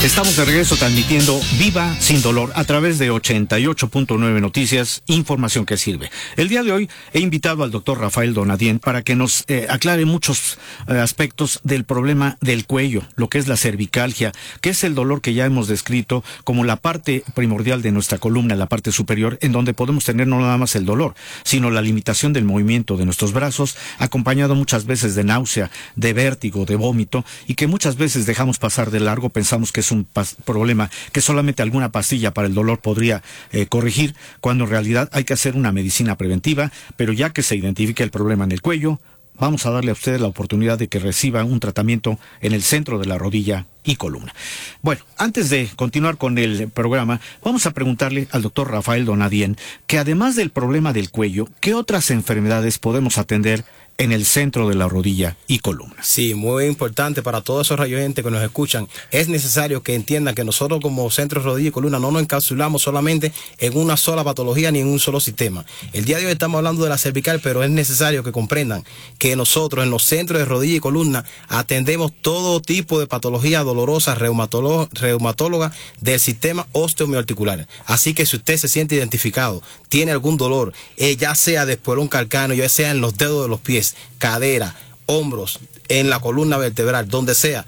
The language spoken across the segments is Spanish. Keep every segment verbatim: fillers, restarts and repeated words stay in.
Estamos de regreso transmitiendo Viva Sin Dolor a través de ochenta y ocho punto nueve Noticias, información que sirve. El día de hoy he invitado al doctor Rafael Donadien para que nos eh, aclare muchos eh, aspectos del problema del cuello, lo que es la cervicalgia, que es el dolor que ya hemos descrito como la parte primordial de nuestra columna, la parte superior, en donde podemos tener no nada más el dolor, sino la limitación del movimiento de nuestros brazos, acompañado muchas veces de náusea, de vértigo, de vómito, y que muchas veces dejamos pasar de largo, pensamos que es un problema que solamente alguna pastilla para el dolor podría eh, corregir, cuando en realidad hay que hacer una medicina preventiva, pero ya que se identifica el problema en el cuello, vamos a darle a ustedes la oportunidad de que reciban un tratamiento en el centro de la rodilla y columna. Bueno, antes de continuar con el programa, vamos a preguntarle al doctor Rafael Donadien que además del problema del cuello, ¿qué otras enfermedades podemos atender en el centro de la rodilla y columna? Sí, muy importante para todos esos radioyentes que nos escuchan. Es necesario que entiendan que nosotros como centro de rodilla y columna no nos encapsulamos solamente en una sola patología ni en un solo sistema. El día de hoy estamos hablando de la cervical, pero es necesario que comprendan que nosotros en los centros de rodilla y columna atendemos todo tipo de patología dolorosa reumatóloga del sistema osteomioarticular. Así que si usted se siente identificado, tiene algún dolor, eh, ya sea de espolón calcáneo, ya sea en los dedos de los pies, cadera, hombros, en la columna vertebral, donde sea,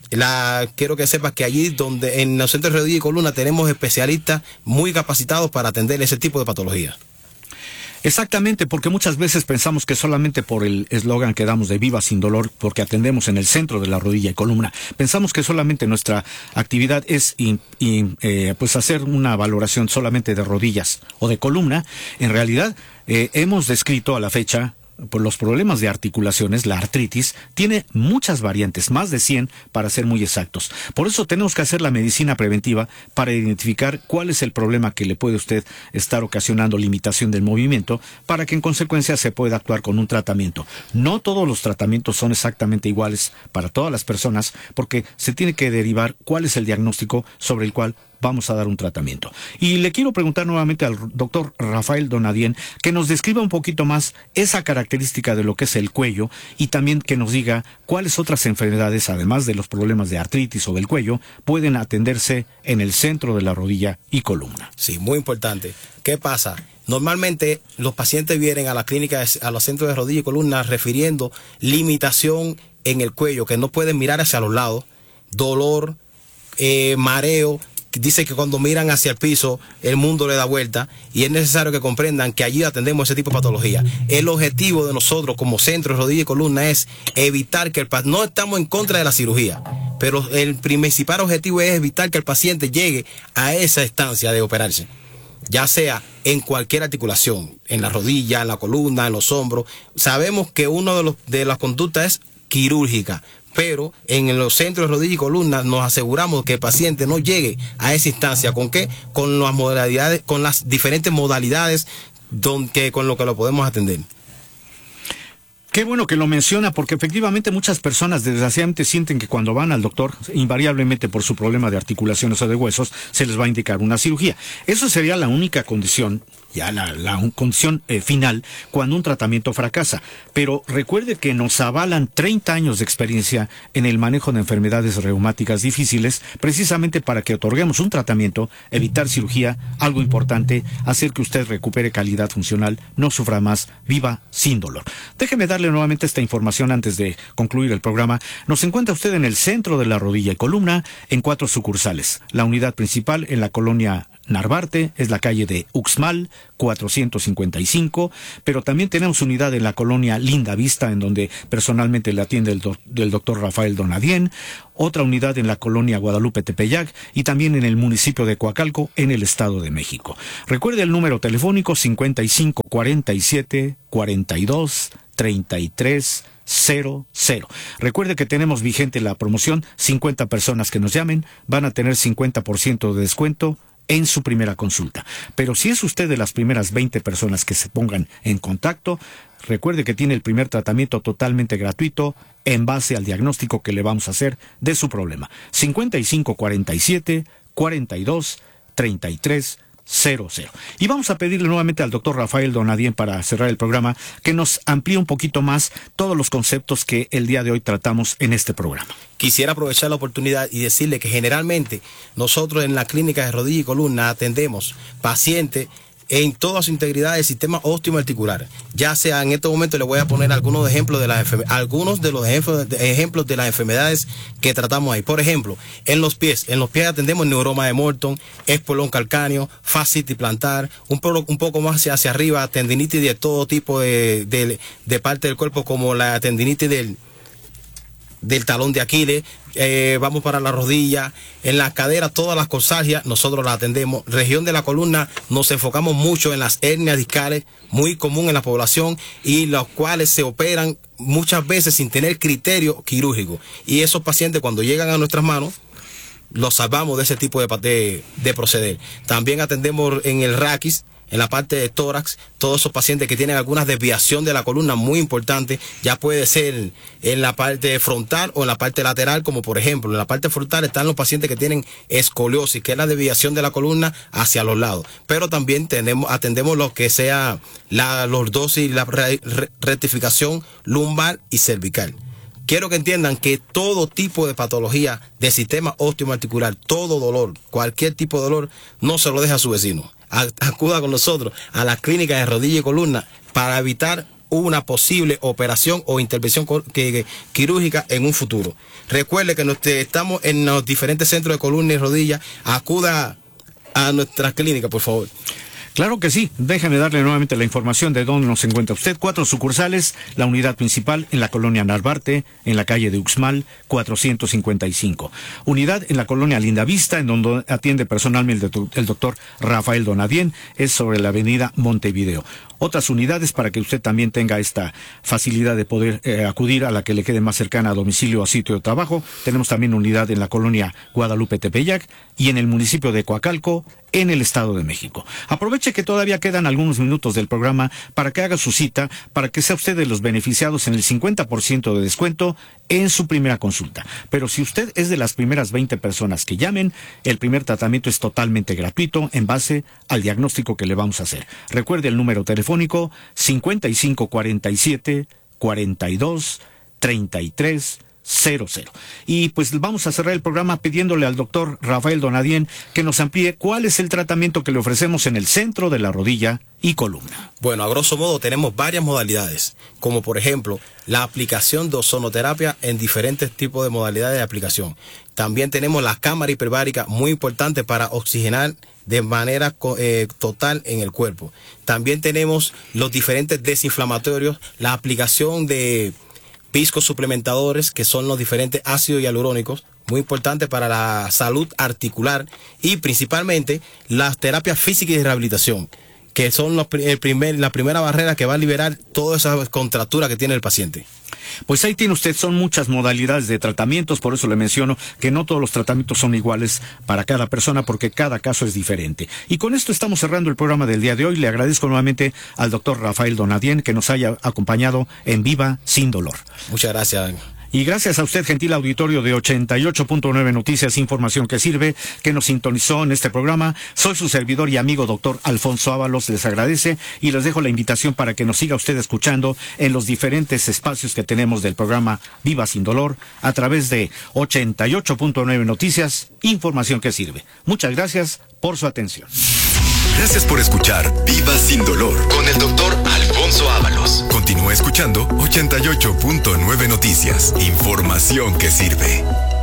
la, quiero que sepas que allí donde en los centros de rodilla y columna tenemos especialistas muy capacitados para atender ese tipo de patologías. Exactamente, porque muchas veces pensamos que solamente por el eslogan que damos de Viva Sin Dolor, porque atendemos en el centro de la rodilla y columna, pensamos que solamente nuestra actividad es in, in, eh, pues hacer una valoración solamente de rodillas o de columna. En realidad, eh, hemos descrito a la fecha por los problemas de articulaciones, la artritis, tiene muchas variantes, más de cien para ser muy exactos. Por eso tenemos que hacer la medicina preventiva para identificar cuál es el problema que le puede usted estar ocasionando limitación del movimiento, para que en consecuencia se pueda actuar con un tratamiento. No todos los tratamientos son exactamente iguales para todas las personas, porque se tiene que derivar cuál es el diagnóstico sobre el cual vamos a dar un tratamiento. Y le quiero preguntar nuevamente al doctor Rafael Donadien que nos describa un poquito más esa característica de lo que es el cuello y también que nos diga cuáles otras enfermedades, además de los problemas de artritis o del cuello, pueden atenderse en el centro de la rodilla y columna. Sí, muy importante. ¿Qué pasa? Normalmente los pacientes vienen a la clínica, a los centros de rodilla y columna refiriendo limitación en el cuello, que no pueden mirar hacia los lados, dolor, eh, mareo. Dice que cuando miran hacia el piso, el mundo le da vuelta, y es necesario que comprendan que allí atendemos ese tipo de patología. El objetivo de nosotros como centro de rodilla y columna es evitar que el paciente, no estamos en contra de la cirugía, pero el principal objetivo es evitar que el paciente llegue a esa instancia de operarse, ya sea en cualquier articulación, en la rodilla, en la columna, en los hombros. Sabemos que una de, los, de las conductas es quirúrgica, pero en los centros de rodilla y columna nos aseguramos que el paciente no llegue a esa instancia. ¿Con qué? Con las modalidades, con las diferentes modalidades donde, con lo que lo podemos atender. Qué bueno que lo menciona, porque efectivamente muchas personas desgraciadamente sienten que cuando van al doctor, invariablemente por su problema de articulaciones o de huesos, se les va a indicar una cirugía. Eso sería la única condición, ya la, la condición eh, final, cuando un tratamiento fracasa. Pero recuerde que nos avalan treinta años de experiencia en el manejo de enfermedades reumáticas difíciles, precisamente para que otorguemos un tratamiento, evitar cirugía, algo importante, hacer que usted recupere calidad funcional, no sufra más, viva sin dolor. Déjeme darle nuevamente esta información antes de concluir el programa. Nos encuentra usted en el centro de la rodilla y columna, en cuatro sucursales. La unidad principal en la colonia Narvarte, es la calle de Uxmal, cuatrocientos cincuenta y cinco, pero también tenemos unidad en la colonia Linda Vista, en donde personalmente le atiende el, do, el doctor Rafael Donadien, otra unidad en la colonia Guadalupe Tepeyac y también en el municipio de Coacalco, en el Estado de México. Recuerde el número telefónico cincuenta y cinco cuarenta y siete cuarenta y dos treinta y tres cero cero. Recuerde que tenemos vigente la promoción, cincuenta personas que nos llamen van a tener cincuenta por ciento de descuento en su primera consulta. Pero si es usted de las primeras veinte personas que se pongan en contacto, recuerde que tiene el primer tratamiento totalmente gratuito en base al diagnóstico que le vamos a hacer de su problema. cincuenta y cinco cuarenta y siete cuarenta y dos treinta y tres cero cero. Y vamos a pedirle nuevamente al doctor Rafael Donadien, para cerrar el programa, que nos amplíe un poquito más todos los conceptos que el día de hoy tratamos en este programa. Quisiera aprovechar la oportunidad y decirle que generalmente nosotros en la clínica de rodilla y columna atendemos pacientes en toda su integridad del sistema osteoarticular. Ya sea, en este momento le voy a poner algunos ejemplos de las algunos de los ejemplos de, ejemplos de las enfermedades que tratamos ahí. Por ejemplo, en los pies, en los pies atendemos neuroma de Morton, espolón calcáneo, fascitis plantar, un poco, un poco más hacia, hacia arriba, tendinitis de todo tipo de, de, de parte del cuerpo, como la tendinitis del del talón de Aquiles, eh, vamos para la rodilla, en la cadera, todas las corsalgias, nosotros las atendemos. Región de la columna, nos enfocamos mucho en las hernias discales, muy común en la población, y los cuales se operan muchas veces sin tener criterio quirúrgico. Y esos pacientes, cuando llegan a nuestras manos, los salvamos de ese tipo de, de, de proceder. También atendemos en el raquis, en la parte de tórax, todos esos pacientes que tienen alguna desviación de la columna muy importante, ya puede ser en la parte frontal o en la parte lateral, como por ejemplo, en la parte frontal están los pacientes que tienen escoliosis, que es la desviación de la columna hacia los lados. Pero también tenemos, atendemos lo que sea la lordosis, la re, re, rectificación lumbar y cervical. Quiero que entiendan que todo tipo de patología del sistema osteoarticular, todo dolor, cualquier tipo de dolor, no se lo deja a su vecino. Acuda con nosotros a la clínica de rodilla y columna para evitar una posible operación o intervención quirúrgica en un futuro. Recuerde que nos, estamos en los diferentes centros de columna y rodilla. Acuda a nuestra clínica, por favor. Claro que sí. Déjame darle nuevamente la información de dónde nos encuentra usted. Cuatro sucursales, la unidad principal en la colonia Narvarte, en la calle de Uxmal, cuatrocientos cincuenta y cinco. Unidad en la colonia Lindavista, en donde atiende personalmente el doctor Rafael Donadien, es sobre la avenida Montevideo. Otras unidades para que usted también tenga esta facilidad de poder eh, acudir a la que le quede más cercana a domicilio o a sitio de trabajo. Tenemos también unidad en la colonia Guadalupe Tepeyac y en el municipio de Coacalco, en el Estado de México. Aproveche que todavía quedan algunos minutos del programa para que haga su cita, para que sea usted de los beneficiados en el cincuenta por ciento de descuento en su primera consulta. Pero si usted es de las primeras veinte personas que llamen, el primer tratamiento es totalmente gratuito en base al diagnóstico que le vamos a hacer. Recuerde el número telefónico cincuenta y cinco cuarenta y siete cuarenta y dos treinta y tres cero cero. Y pues vamos a cerrar el programa pidiéndole al doctor Rafael Donadien que nos amplíe cuál es el tratamiento que le ofrecemos en el centro de la rodilla y columna. Bueno, a grosso modo tenemos varias modalidades, como por ejemplo la aplicación de ozonoterapia en diferentes tipos de modalidades de aplicación. También tenemos la cámara hiperbárica, muy importante para oxigenar de manera eh, total en el cuerpo. También tenemos los diferentes desinflamatorios, la aplicación de piscos suplementadores, que son los diferentes ácidos hialurónicos, muy importante para la salud articular, y principalmente las terapias físicas y de rehabilitación, que son los, el primer, la primera barrera que va a liberar toda esa contractura que tiene el paciente. Pues ahí tiene usted, son muchas modalidades de tratamientos, por eso le menciono que no todos los tratamientos son iguales para cada persona, porque cada caso es diferente. Y con esto estamos cerrando el programa del día de hoy. Le agradezco nuevamente al doctor Rafael Donadien que nos haya acompañado en Viva Sin Dolor. Muchas gracias. Y gracias a usted, gentil auditorio de ochenta y ocho punto nueve Noticias, información que sirve, que nos sintonizó en este programa. Soy su servidor y amigo doctor Alfonso Ábalos, les agradece y les dejo la invitación para que nos siga usted escuchando en los diferentes espacios que tenemos del programa Viva Sin Dolor a través de ochenta y ocho punto nueve Noticias, información que sirve. Muchas gracias por su atención. Gracias por escuchar Viva Sin Dolor con el doctor Alfonso Ábalos. Continúa escuchando ochenta y ocho punto nueve Noticias. Información que sirve.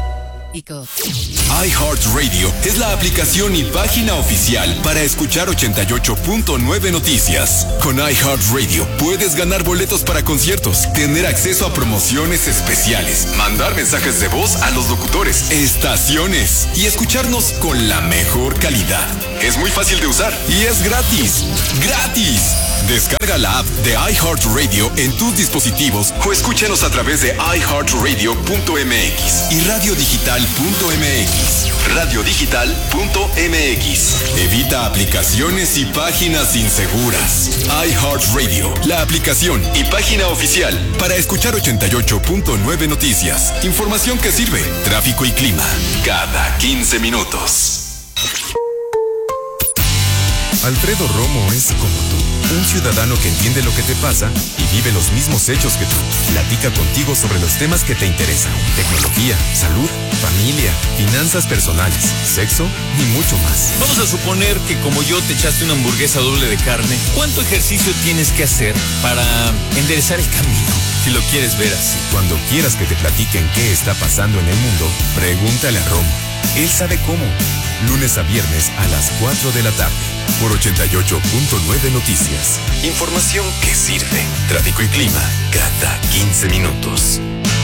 iHeartRadio es la aplicación y página oficial para escuchar ochenta y ocho punto nueve Noticias. Con iHeartRadio puedes ganar boletos para conciertos, tener acceso a promociones especiales, mandar mensajes de voz a los locutores, estaciones y escucharnos con la mejor calidad. Es muy fácil de usar y es gratis. ¡Gratis! Descarga la app de iHeartRadio en tus dispositivos o escúchanos a través de i heart radio punto m x y radio digital punto m x. radio digital punto m x. Evita aplicaciones y páginas inseguras. iHeartRadio, la aplicación y página oficial para escuchar ochenta y ocho punto nueve Noticias. Información que sirve. Tráfico y clima cada quince minutos. Alfredo Romo es como tú, un ciudadano que entiende lo que te pasa y vive los mismos hechos que tú. Platica contigo sobre los temas que te interesan: tecnología, salud, familia, finanzas personales, sexo y mucho más. Vamos a suponer que como yo te echaste una hamburguesa doble de carne. ¿Cuánto ejercicio tienes que hacer para enderezar el camino? Si lo quieres ver así. Cuando quieras que te platiquen qué está pasando en el mundo, pregúntale a Romo. Él sabe cómo. Lunes a viernes a las cuatro de la tarde. Por ochenta y ocho punto nueve Noticias. Información que sirve. Tráfico y clima cada quince minutos.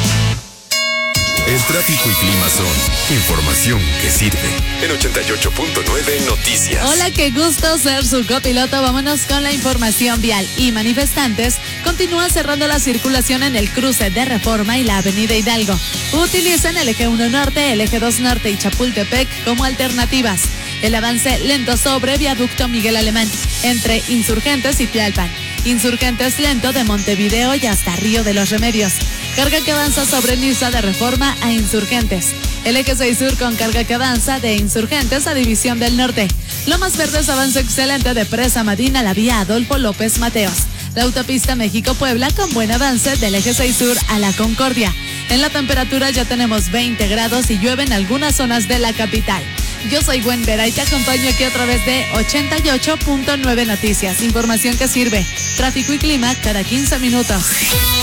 El tráfico y clima son información que sirve. En ochenta y ocho punto nueve Noticias. Hola, qué gusto ser su copiloto. Vámonos con la información vial. Y manifestantes continúan cerrando la circulación en el cruce de Reforma y la avenida Hidalgo. Utilizan el eje uno Norte, el eje dos Norte y Chapultepec como alternativas. El avance lento sobre viaducto Miguel Alemán, entre Insurgentes y Tlalpan. Insurgentes lento de Montevideo y hasta Río de los Remedios. Carga que avanza sobre Niza de Reforma a Insurgentes. El eje seis Sur con carga que avanza de Insurgentes a División del Norte. Lomas Verdes avance excelente de Presa Madina a la vía Adolfo López Mateos. La autopista México-Puebla con buen avance del eje seis Sur a la Concordia. En la temperatura ya tenemos veinte grados y llueve en algunas zonas de la capital. Yo soy Gwen Vera y te acompaño aquí a través de ochenta y ocho punto nueve Noticias. Información que sirve. Tráfico y clima cada quince minutos.